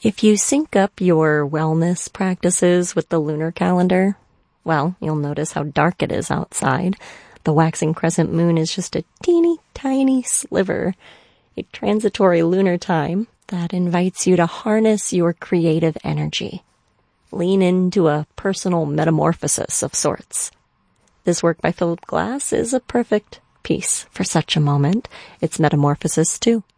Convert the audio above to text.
If you sync up your wellness practices with the lunar calendar, well, you'll notice how dark it is outside. The waxing crescent moon is just a teeny tiny sliver, a transitory lunar time that invites you to harness your creative energy. Lean into a personal metamorphosis of sorts. This work by Philip Glass is a perfect piece for such a moment. It's Metamorphosis too.